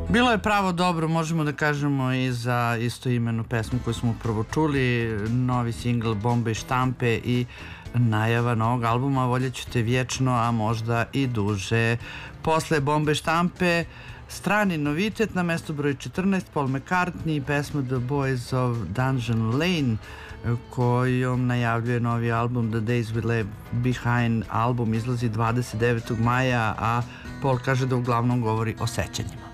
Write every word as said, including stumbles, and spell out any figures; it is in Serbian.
Bilo je pravo dobro, možemo da kažemo i za istoimenu pesmu koju smo upravo čuli, novi singl Bombe i štampe i najava novog albuma Voljet ću te vječno, a možda i duže. Posle Bombe i štampe strani novitet na mesto broj četrnaest, Paul McCartney, pesma The Boys of Dungeon Lane, kojom najavljuje novi album The Days We Left Behind. Album izlazi dvadeset devetog maja, a Paul kaže da uglavnom govori o sećanjima.